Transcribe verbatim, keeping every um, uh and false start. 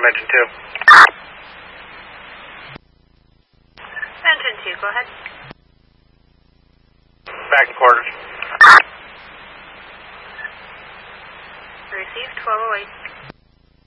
engine two. Engine two, go ahead. Back in quarters. Received twelve oh eight.